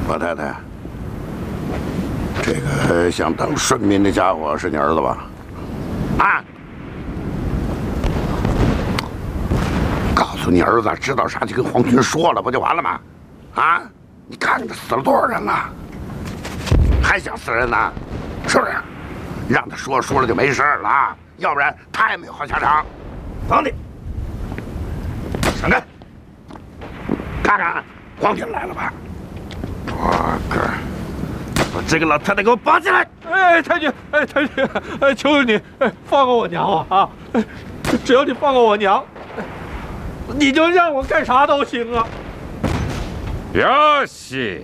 老太太，这个想当顺民的家伙是你儿子吧？啊！告诉你儿子，知道啥就跟皇军说了，不就完了吗？啊！你看看他死了多少人了，还想死人呢？是不是？让他说了就没事了啊，要不然他也没有好下场。皇帝，闪开！看看，皇军来了吧？把这个老太太给我绑起来！ 哎，太君，哎，太君，哎，求求你，哎，放过我娘啊！啊，只要你放过我娘，你就让我干啥都行啊！ よし，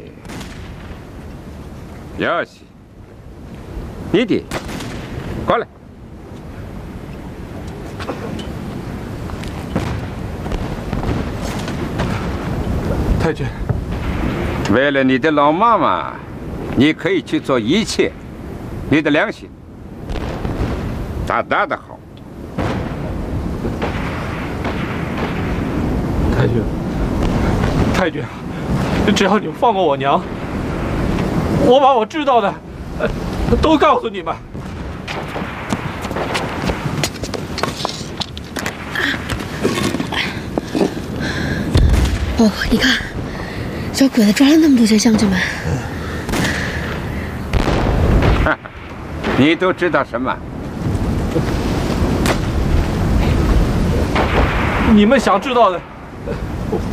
よし，你弟，过来。 太君， 为了你的老妈妈，你可以去做一切。你的良心，大大的好。 太君，太君，只要你放过我娘，我把我知道的，都告诉你们。 哦，你看，小鬼子抓了那么多些乡亲们。 你都知道什么？ 你们想知道的，